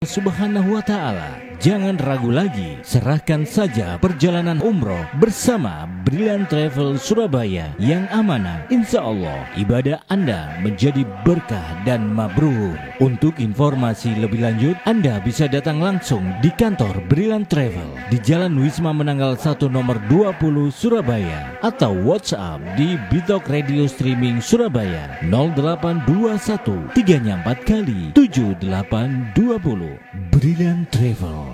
Subhanahu wa ta'ala. Jangan ragu lagi, serahkan saja perjalanan umroh bersama Brilliant Travel Surabaya yang amanah. Insya Allah ibadah Anda menjadi berkah dan mabrur. Untuk informasi lebih lanjut, Anda bisa datang langsung di kantor Brilliant Travel di Jalan Wisma Menanggal 1 nomor 20 Surabaya, atau WhatsApp di Bitok Radio Streaming Surabaya 0821 3 4 kali 7820. Brilliant Travel.